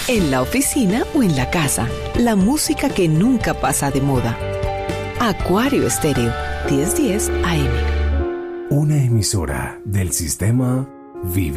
en la oficina o en la casa. La música que nunca pasa de moda. Acuario Estéreo, 1010 AM. Una emisora del sistema Vive.